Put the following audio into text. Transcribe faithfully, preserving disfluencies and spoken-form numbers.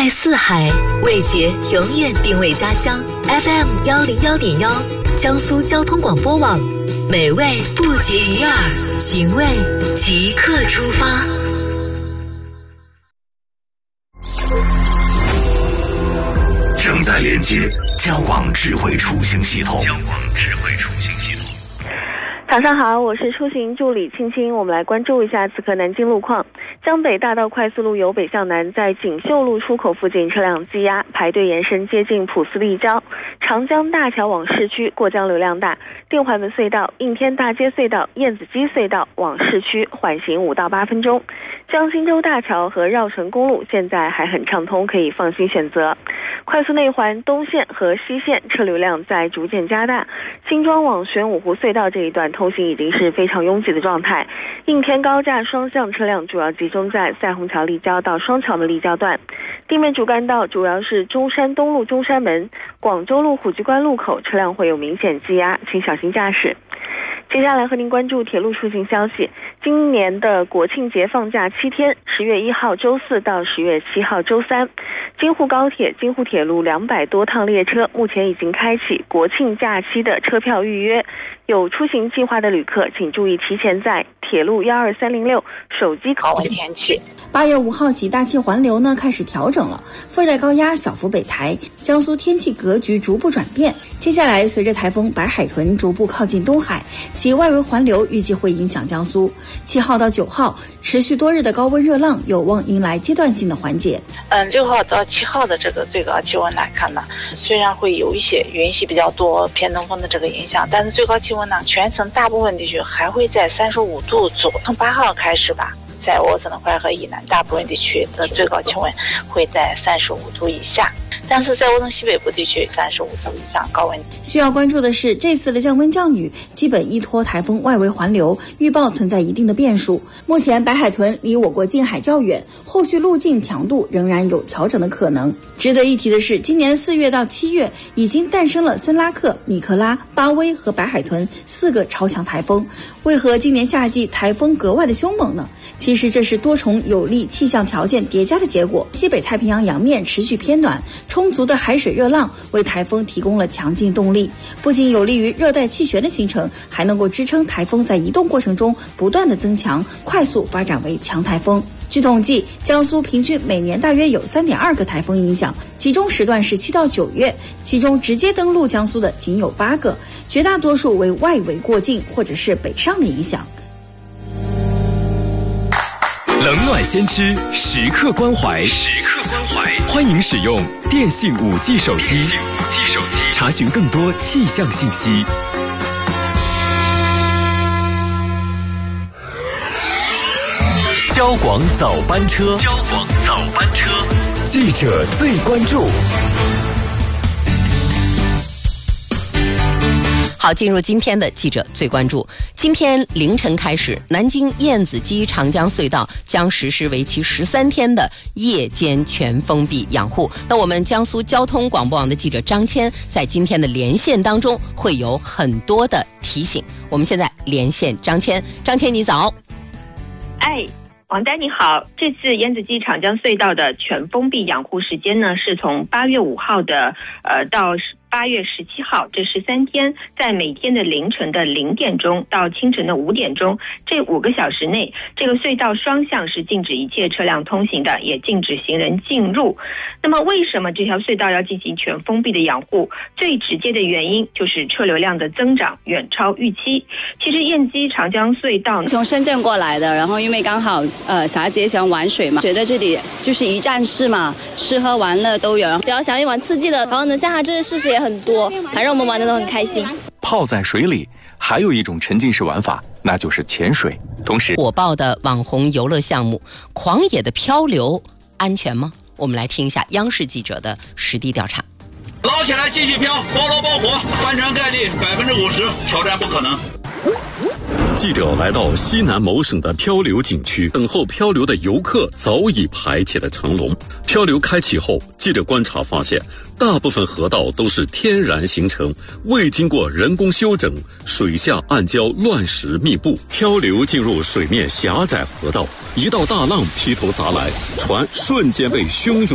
在四海，味觉永远定位家乡。F M 幺零幺点幺，江苏交通广播网，美味不绝于耳，寻味即刻出发。 正在连接交广智慧出行系统。交广智慧出行系统。 早上好，我是出行助理青青，我们来关注一下此刻南京路况。江北大道快速路由北向南，在锦绣路出口附近车辆积压，排队延伸接近普斯立交。长江大桥往市区过江流量大，定怀门隧道、应天大街隧道、燕子矶隧道往市区缓行五到八分钟。江心洲大桥和绕城公路现在还很畅通，可以放心选择。快速内环东线和西线车流量在逐渐加大，新庄往玄武湖隧道这一段通行已经是非常拥挤的状态。应天高架双向车辆主要集中在赛虹桥立交到双桥门立交段，地面主干道主要是中山东路中山门、广州路虎踞关路口车辆会有明显积压，请小心驾驶。接下来和您关注铁路出行消息。今年的国庆节放假七天，十月一号周四到十月七号周三，京沪高铁、京沪铁路两百多趟列车目前已经开启国庆假期的车票预约。有出行计划的旅客，请注意提前在铁路幺二三零六手机考问天气。 八月五号起，大气环流呢开始调整了，副热带高压小幅北抬，江苏天气格局逐步转变。接下来，随着台风白海豚逐步靠近东海，其外围环流预计会影响江苏。七号到九号，持续多日的高温热浪有望迎来阶段性的缓解。 嗯，六号到七号的这个最高气温来看呢，虽然会有一些云系比较多、偏东风的这个影响，但是最高气温呢，全程大部分地区还会在三十五度左右。从八号开始吧，在鄂森淮河以南大部分地区的最高气温会在三十五度以下，但是在鄂森西北部地区三十五度以上高温。 需要关注的是，这次的降温降雨基本依托台风外围环流，预报存在一定的变数。目前白海豚离我国近海较远，后续路径强度仍然有调整的可能。值得一提的是，今年四月到七月已经诞生了森拉克、米克拉、巴威和白海豚四个超强台风。为何今年夏季台风格外的凶猛呢？其实这是多重有利气象条件叠加的结果。西北太平洋洋面持续偏暖，充足的海水热浪为台风提供了强劲动力，不仅有利于热带气旋的形成，还能够支撑台风在移动过程中不断的增强，快速发展为强台风。据统计，江苏平均每年大约有 三点二个台风影响，其中时段是七到九月，其中直接登陆江苏的仅有八个，绝大多数为外围过境或者是北上的影响。 冷暖先知，时刻关怀，时刻关怀。欢迎使用电信 五 G 手机，电信 五 G 手机，查询更多气象信息。交广早班车，交广早班车，记者最关注。 好，进入今天的记者最关注。今天凌晨开始，南京燕子矶长江隧道将实施为期十三天的夜间全封闭养护。那我们江苏交通广播网的记者张谦在今天的连线当中会有很多的提醒。我们现在连线张谦，张谦你早。 哎。王丹你好，这次燕子矶长江隧道的全封闭养护时间呢，是从八月五号的呃到八月十七号，这十三天，在每天的凌晨的零点钟到清晨的五点钟，这五个小时内，这个隧道双向是禁止一切车辆通行的，也禁止行人进入。那么为什么这条隧道要进行全封闭的养护？最直接的原因就是车流量的增长远超预期。其实燕矶长江隧道从深圳过来的，然后因为刚好呃霞姐想玩水嘛，觉得这里就是一站式嘛，吃喝玩乐都有， 比较想玩刺激的，然后呢下这些设施也很多，反正我们玩的都很开心。 泡在水里还有一种沉浸式玩法，那就是潜水。同时火爆的网红游乐项目狂野的漂流安全吗？我们来听一下央视记者的实地调查。 捞起来继续漂，包捞包活，翻船概率百分之五十，挑战不可能。 记者来到西南某省的漂流景区，等候漂流的游客早已排起了长龙。漂流开启后，记者观察发现，大部分河道都是天然形成，未经过人工修整，水下暗礁乱石密布。漂流进入水面狭窄河道，一道大浪劈头砸来，船瞬间被汹涌